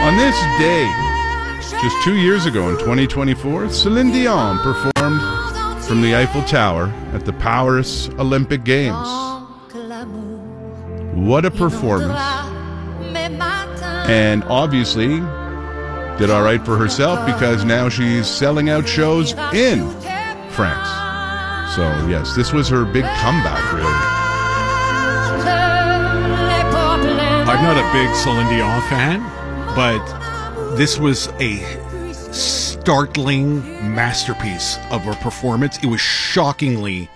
On this day, just 2 years ago in 2024, Celine Dion performed from the Eiffel Tower at the Paris Olympic Games. What a performance. And obviously did all right for herself because now she's selling out shows in France. So, yes, this was her big comeback, really. I'm not a big Celine Dion fan, but this was a startling masterpiece of a performance. It was shockingly,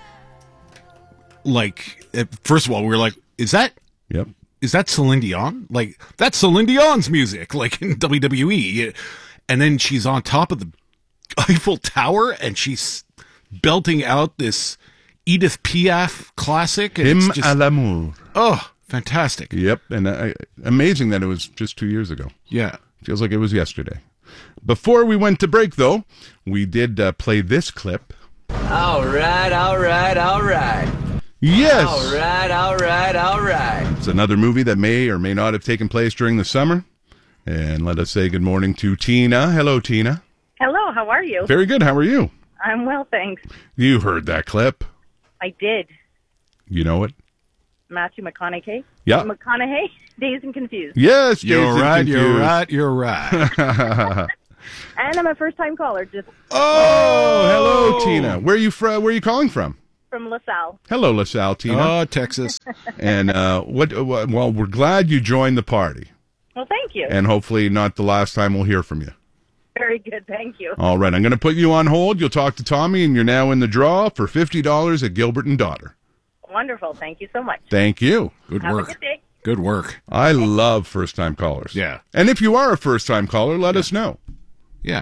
like, first of all, we were like, is that Celine Dion? Like, that's Celine Dion's music, like in WWE. And then she's on top of the Eiffel Tower, and she's belting out this Edith Piaf classic. And Hymne à l'amour. Oh, fantastic. Yep, and amazing that it was just 2 years ago. Yeah. Feels like it was yesterday. Before we went to break, though, we did play this clip. All right. Yes! All right. It's another movie that may or may not have taken place during the summer. And let us say good morning to Tina. Hello, Tina. Hello, how are you? Very good. How are you? I'm well, thanks. You heard that clip. I did. You know it? Matthew McConaughey? Yeah. McConaughey? Dazed and Confused. Yes, You're right. And I'm a first-time caller, just Hello, Tina. Where are you from? Where are you calling from? from LaSalle. Hello, LaSalle, Tina. Oh, Texas. And well, we're glad you joined the party. Well, thank you. And hopefully not the last time we'll hear from you. Very good, thank you. All right, I'm going to put you on hold. You'll talk to Tommy, and you're now in the draw for $50 at Gilbert & Daughter. Wonderful, thank you so much. Thank you. Good Have work. a good day. Good work. I love first-time callers. Yeah. And if you are a first-time caller, let us know. Yeah.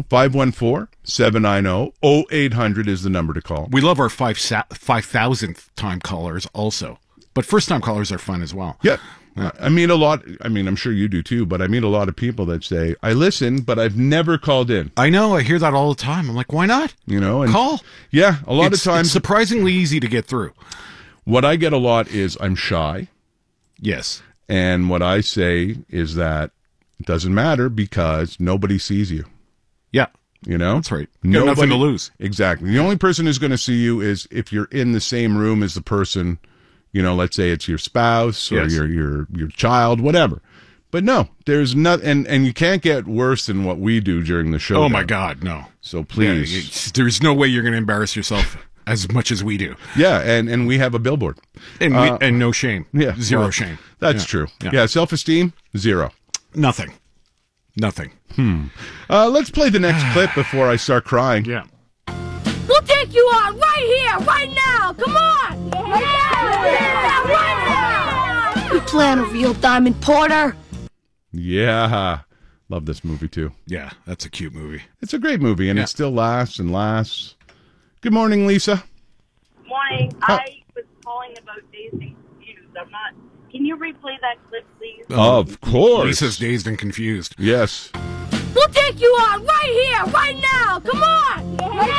514-790-0800 is the number to call. We love our 5,000th time callers also. But first time callers are fun as well. Yeah. I meet a lot. I mean, I'm sure you do too, but I meet a lot of people that say, I listen, but I've never called in. I know. I hear that all the time. I'm like, why not? And Call. Yeah. A lot of It's times, surprisingly easy to get through. what I get a lot is I'm shy. Yes. And what I say is that it doesn't matter because nobody sees you. Yeah. That's right. You got nothing to lose. Exactly. The only person who's going to see you is if you're in the same room as the person, let's say it's your spouse or Yes. your child, whatever. But no, there's nothing, and you can't get worse than what we do during the show. Oh, my God, no. So please. Yeah, there's no way you're going to embarrass yourself as much as we do. Yeah, and we have a billboard. And and no shame. Yeah. Zero well, shame. That's Yeah. true. Yeah. Yeah, self-esteem, 0. Nothing. Let's play the next clip before I start crying. Yeah. We'll take you on right here, right now. Come on. Right now. We plan a real Diamond Porter. Yeah. Love this movie, too. Yeah, that's a cute movie. It's a great movie, and Yeah. it still lasts and lasts. Good morning, Lisa. Morning. I was calling about Dazed and Confused. Can you replay that clip, please? Of course. Lisa's dazed and confused. Yes. We'll take you on right here, right now. Come on.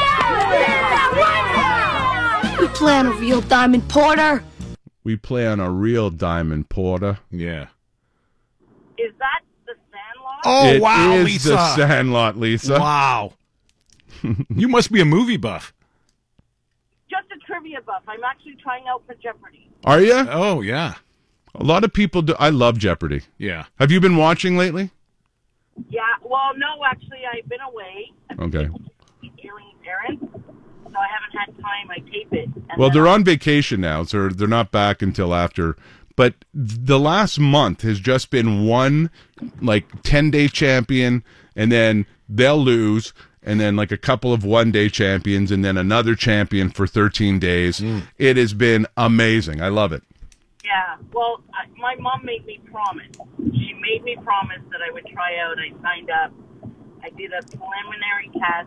Right now. We plan a real Diamond Porter. We play on a real Diamond Porter. Yeah. Is that The Sandlot? Oh, It wow, is Lisa. The Sandlot, Lisa. Wow. You must be a movie buff. Just a trivia buff. I'm actually trying out for Jeopardy. Are you? Oh, yeah. A lot of people do. I love Jeopardy. Yeah. Have you been watching lately? Yeah, well, no, actually, I've been away. Okay. Ailing errands, so I haven't had time. I tape it. And Well, then they're on vacation now, so they're not back until after. But the last month has just been one, 10-day champion, and then they'll lose, and then a couple of one-day champions, and then another champion for 13 days. It has been amazing. I love it. Yeah, well, my mom made me promise. She made me promise that I would try out. I signed up. I did a preliminary test,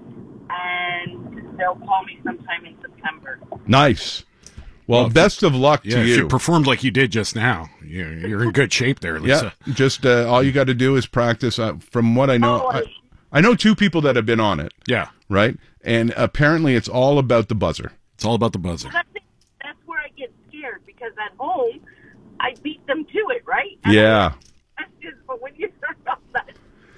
and they'll call me sometime in September. Nice. Well, best of luck Yeah, to if you. you performed like you did just now, you're in good shape there, Lisa. Yeah, just all you got to do is practice. From what I know, I know 2 people that have been on it. Yeah. Right? And apparently it's all about the buzzer. It's all about the buzzer. That's where I get scared, because at home, I beat them to it, right? And Yeah. But when you start off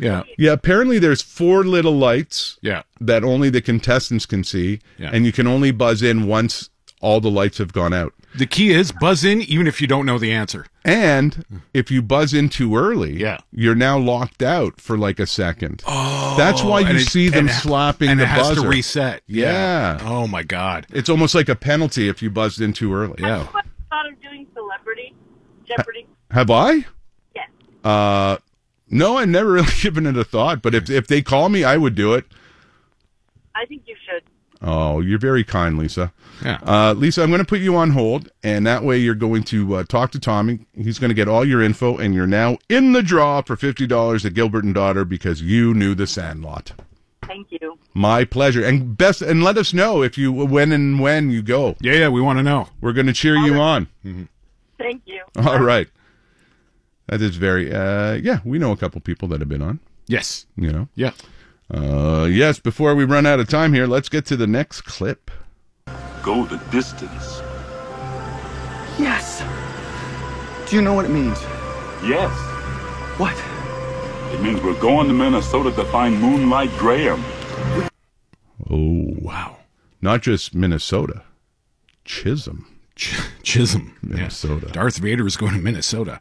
Yeah. Yeah, apparently there's 4 little lights Yeah. that only the contestants can see, Yeah. and you can only buzz in once all the lights have gone out. The key is buzz in even if you don't know the answer. And if you buzz in too early, Yeah. you're now locked out for like a second. Oh, that's why you And see them slapping and the it has buzzer. to reset. Yeah. Oh my God. It's almost like a penalty if you buzzed in too early. Yeah. I thought of doing Celebrity Jeopardy. Have I? Yes. No, I've never really given it a thought. But if they call me, I would do it. I think you should. Oh, you're very kind, Lisa. Yeah. Lisa, I'm going to put you on hold, and that way you're going to talk to Tommy. He's going to get all your info, and you're now in the draw for $50 at Gilbert and Daughter because you knew the Sandlot. Thank you. My pleasure. And let us know if you when you go. Yeah, we want to know. We're going to cheer you on. Thank you. All right. That is very we know a couple people that have been on, Yes. you know. Yeah. Yes, before we run out of time here, let's get to the next clip. Go the distance. Yes. Do you know what it means? Yes. What? It means we're going to Minnesota to find Moonlight Graham. Oh, Wow. not just Minnesota. Chisholm, Chisholm. Minnesota. Yeah. Darth Vader is going to Minnesota.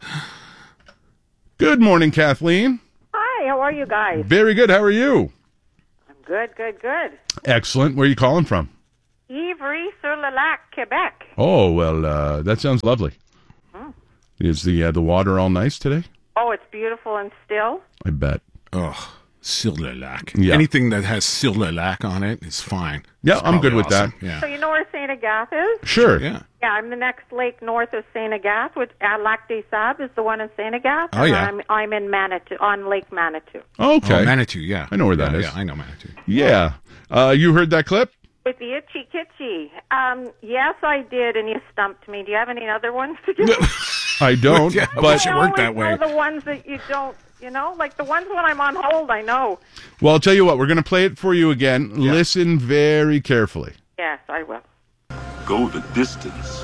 Good morning, Kathleen. Hi, how are you guys? Very good. How are you? I'm good, good, good. Excellent. Where are you calling from? Ivry-sur-le-Lac, Quebec. Oh, well, that sounds lovely. Is the water all nice today? Oh, it's beautiful and still. I bet. Oh, sur le lac. Yeah. Anything that has sur le lac on it is fine. Yeah, It's I'm good probably with awesome. that. Yeah. So you know where St. Agathe is? Sure. Yeah. Yeah, I'm the next lake north of St. Agathe, which Lac des Sables is the one in St. Agathe. Oh, yeah. And I'm in Manitou, on Lake Manitou. Okay. Oh, Manitou, yeah. I know where that is. Yeah, I know Manitou. Yeah. You heard that clip? With the Itchy Kitchy. Yes, I did, and you stumped me. Do you have any other ones to give? I don't, Yeah, but wish it I worked always that way. know the ones that you don't, like the ones when I'm on hold, I know. well, I'll tell you what. We're going to play it for you again. Listen very carefully. Yes, I will. Go the distance.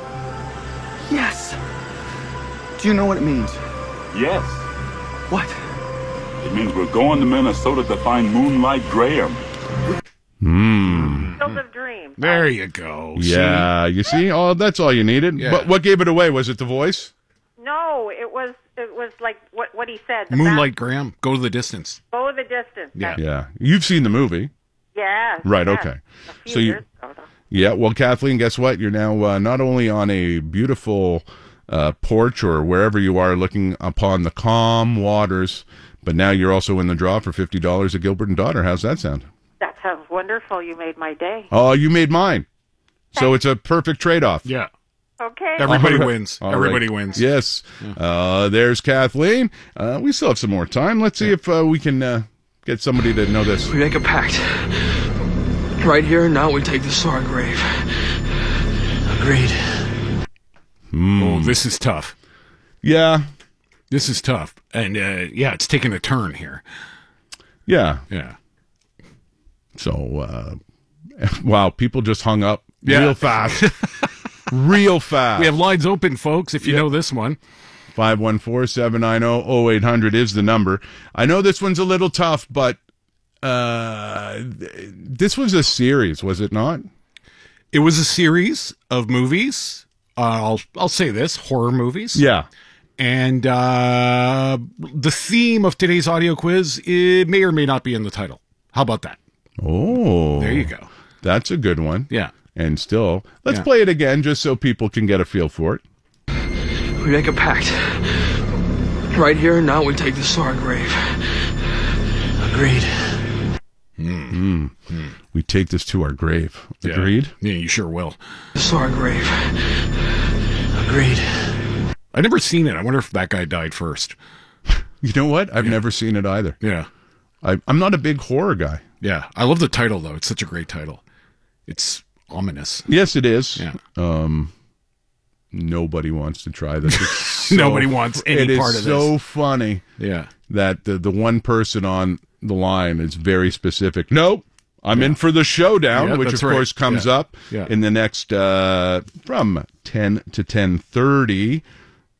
Yes. Do you know what it means? Yes. What? It means we're going to Minnesota to find Moonlight Graham. Field of Dreams. There you go. Yeah, you see? Oh, that's all you needed. Yeah. But what gave it away? Was it the voice? No, it was like what he said. See? Moonlight Graham, go to the distance. Go the distance. Yeah. Yeah. You've seen the movie. Yes. Right, yes. okay. A few So you- years ago, though. Yeah, well, Kathleen, guess what? You're now not only on a beautiful porch or wherever you are looking upon the calm waters, but now you're also in the draw for $50 at Gilbert and Daughter. How's that sound? That sounds wonderful. You made my day. Oh, you made mine. So it's a perfect trade-off. Yeah. Okay. Everybody All right. wins. All Everybody right. wins. Yes. There's Kathleen. We still have some more time. Let's see if we can get somebody to know this. We make a pact. Right here and now we take this to our grave. Agreed. Oh, this is tough. Yeah. This is tough. And, it's taking a turn here. Yeah. Yeah. So, wow, people just hung up Yeah. real fast. Real fast. We have lines open, folks, if you know this one. 514-790-0800 is the number. I know this one's a little tough, but this was a series, was it not? It was a series of movies. I'll say this, horror movies. Yeah. And the theme of today's audio quiz, it may or may not be in the title. How about that? Oh. There you go. That's a good one. Yeah. And still, let's Yeah. play it again just so people can get a feel for it. We make a pact. Right here and now we take this to our grave. Agreed. We take this to our grave. Yeah. Agreed? Yeah, you sure will. This to our grave. Agreed. I've never seen it. I wonder if that guy died first. You know what? I've never seen it either. Yeah. I'm not a big horror guy. Yeah. I love the title, though. It's such a great title. It's ominous. Yes, it is. Yeah. Nobody wants to try this. It's so- Nobody wants any part of It is so this. funny Yeah. that the one person on the line is very specific. Nope. I'm in for the showdown, Yeah, which of that's right. course comes Yeah. up Yeah. in the next from 10 to 10:30.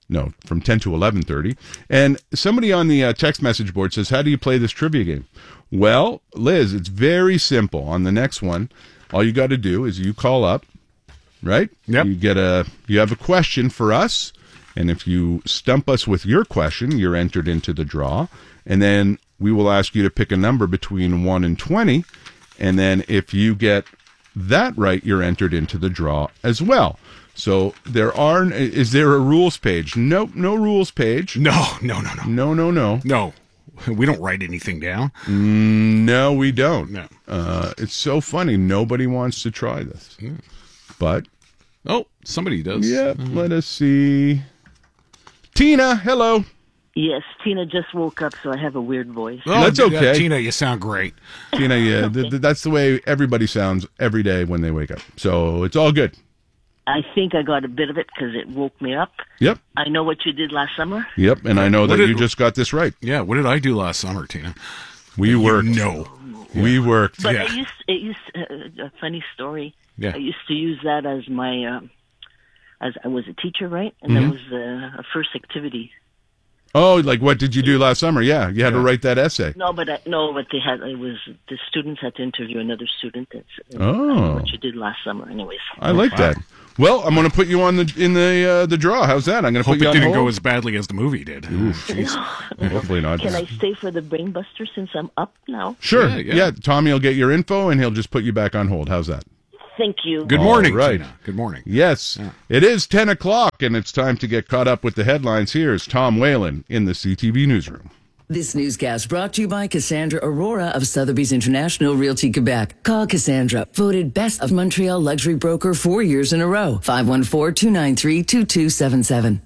No, from 10 to 11:30. And somebody on the text message board says, how do you play this trivia game? Well, Liz, it's very simple. On the next one, all you got to do is you call up, right? Yep. You have a question for us, and if you stump us with your question, you're entered into the draw. And then we will ask you to pick a number between 1 and 20. And then if you get that right, you're entered into the draw as well. So is there a rules page? Nope, no rules page. No. No. We don't write anything down. No, we don't. No. It's so funny. Nobody wants to try this. But. Oh, somebody does. Yeah, let us see. Tina, hello. Yes, Tina just woke up, so I have a weird voice. Oh, that's okay. Tina, you sound great. Tina, yeah, that's the way everybody sounds every day when they wake up. So it's all good. I think I got a bit of it because it woke me up. Yep. I know what you did last summer. Yep, and I know that you just got this right. Yeah, what did I do last summer, Tina? We worked. We worked. But it used a funny story. Yeah. I used to use that as my, as I was a teacher, right? And that was a first activity. Oh, like what did you do last summer? Yeah, you had to write that essay. No, but the students had to interview another student. I know what you did last summer, anyways. I like that. Well, I'm going to put you in the draw. How's that? I'm going to put you on hold. Hope it didn't go as badly as the movie did. Hopefully not. Can I stay for the Brain Buster since I'm up now? Sure. Yeah, Tommy will get your info and he'll just put you back on hold. How's that? Thank you. Good morning, Tina. Good morning. Yes, It is 10 o'clock, and it's time to get caught up with the headlines. Here's Tom Whalen in the CTV Newsroom. This newscast brought to you by Cassandra Aurora of Sotheby's International Realty Quebec. Call Cassandra, voted Best of Montreal Luxury Broker 4 years in a row. 514-293-2277.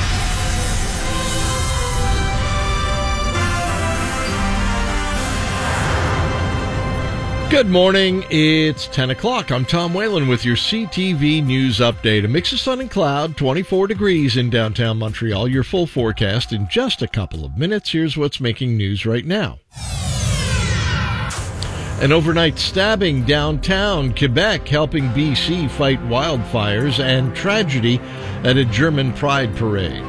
Good morning. It's 10 o'clock. I'm Tom Whalen with your CTV News Update. A mix of sun and cloud, 24 degrees in downtown Montreal. Your full forecast in just a couple of minutes. Here's what's making news right now. An overnight stabbing downtown Quebec, helping BC fight wildfires, and tragedy at a German Pride parade.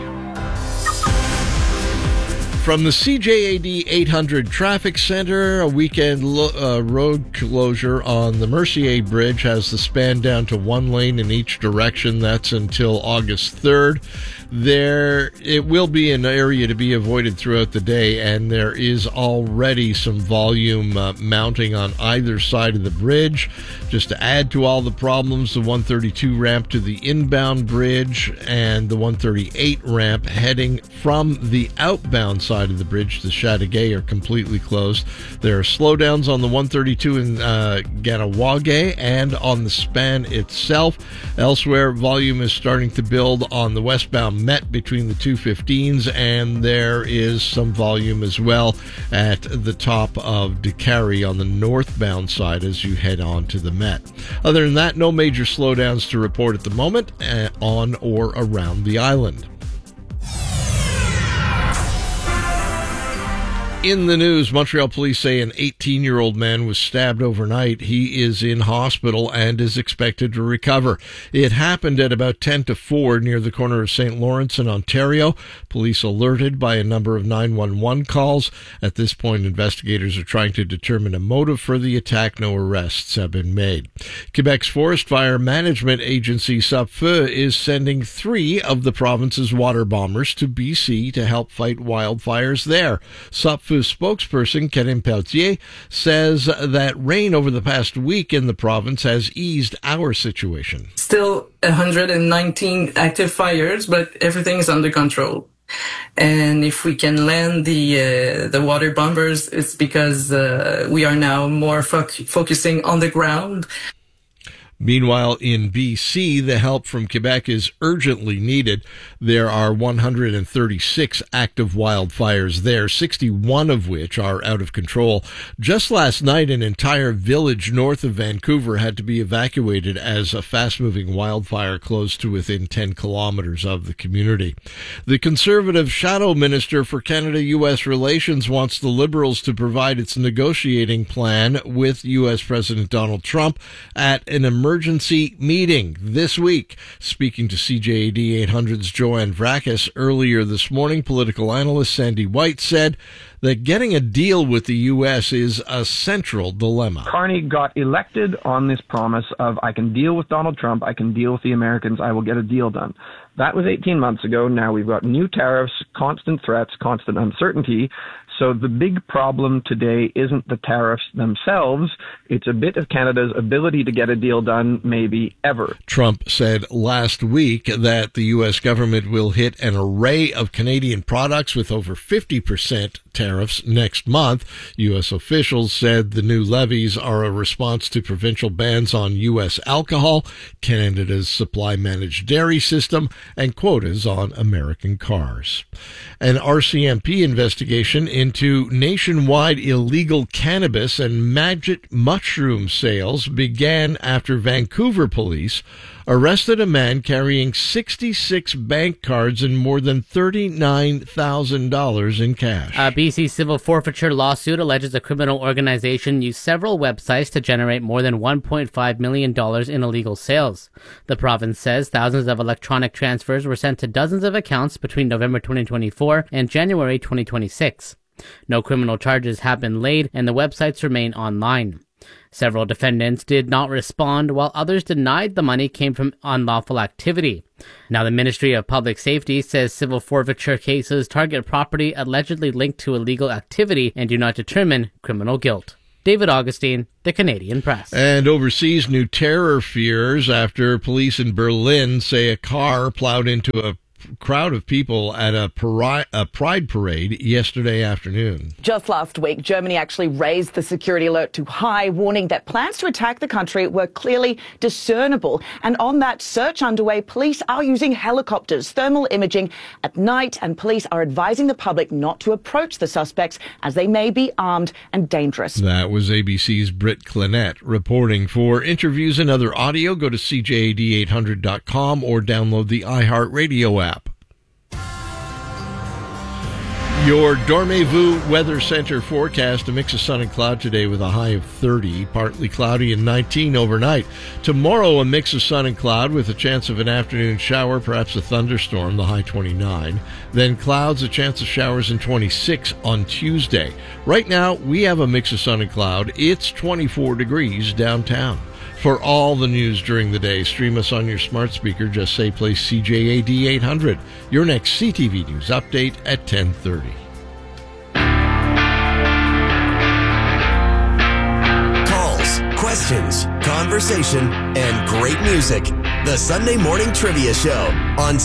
From the CJAD 800 Traffic Center, a weekend road closure on the Mercier Bridge has the span down to one lane in each direction. That's until August 3rd. It will be an area to be avoided throughout the day, and there is already some volume mounting on either side of the bridge. Just to add to all the problems, the 132 ramp to the inbound bridge and the 138 ramp heading from the outbound side of the bridge to Chateauguay are completely closed. There are slowdowns on the 132 in Ganawage and on the span itself. Elsewhere, volume is starting to build on the westbound Met between the 215s, and there is some volume as well at the top of Décarie on the northbound side as you head on to the Met. Other than that, no major slowdowns to report at the moment on or around the island. In the news, Montreal police say an 18-year-old man was stabbed overnight. He is in hospital and is expected to recover. It happened at about 10 to 4 near the corner of St. Lawrence and Ontario. Police alerted by a number of 911 calls. At this point, investigators are trying to determine a motive for the attack. No arrests have been made. Quebec's Forest Fire Management Agency, SUPFEU, is sending 3 of the province's water bombers to BC to help fight wildfires there. SUPFEU spokesperson Karim Pelletier says that rain over the past week in the province has eased our situation. Still 119 active fires, but everything is under control. And if we can land the water bombers, it's because we are now more focusing on the ground. Meanwhile, in BC, the help from Quebec is urgently needed. There are 136 active wildfires there, 61 of which are out of control. Just last night, an entire village north of Vancouver had to be evacuated as a fast-moving wildfire close to within 10 kilometers of the community. The Conservative Shadow Minister for Canada-U.S. Relations wants the Liberals to provide its negotiating plan with U.S. President Donald Trump at an emergency emergency meeting this week. Speaking to CJAD 800's Joanne Vracas earlier this morning, political analyst Sandy White said that getting a deal with the U.S. is a central dilemma. Carney got elected on this promise of, I can deal with Donald Trump, I can deal with the Americans, I will get a deal done. That was 18 months ago. Now we've got new tariffs, constant threats, constant uncertainty. So the big problem today isn't the tariffs themselves. It's a bit of Canada's ability to get a deal done, maybe ever. Trump said last week that the U.S. government will hit an array of Canadian products with over 50% tariffs next month. U.S. officials said the new levies are a response to provincial bans on U.S. alcohol, Canada's supply-managed dairy system, and quotas on American cars. An RCMP investigation into nationwide illegal cannabis and magic mushroom sales began after Vancouver police arrested a man carrying 66 bank cards and more than $39,000 in cash. A BC civil forfeiture lawsuit alleges a criminal organization used several websites to generate more than $1.5 million in illegal sales. The province says thousands of electronic transfers were sent to dozens of accounts between November 2024 and January 2026. No criminal charges have been laid, and the websites remain online. Several defendants did not respond, while others denied the money came from unlawful activity. Now, the Ministry of Public Safety says civil forfeiture cases target property allegedly linked to illegal activity and do not determine criminal guilt. David Augustine, The Canadian Press. And overseas, new terror fears after police in Berlin say a car plowed into a crowd of people at a pride parade yesterday afternoon. Just last week, Germany actually raised the security alert to high, warning that plans to attack the country were clearly discernible. And on that search underway, police are using helicopters, thermal imaging at night, and police are advising the public not to approach the suspects as they may be armed and dangerous. That was ABC's Britt Clinette reporting. For interviews and other audio, go to CJAD800.com or download the iHeartRadio app. Your Dormez-vous Weather Center forecast: a mix of sun and cloud today with a high of 30, partly cloudy and 19 overnight. Tomorrow, a mix of sun and cloud with a chance of an afternoon shower, perhaps a thunderstorm, the high 29. Then clouds, a chance of showers, and 26 on Tuesday. Right now, we have a mix of sun and cloud. It's 24 degrees downtown. For all the news during the day, stream us on your smart speaker. Just say play CJAD 800. Your next CTV News update at 10:30. Calls, questions, conversation, and great music. The Sunday Morning Trivia Show on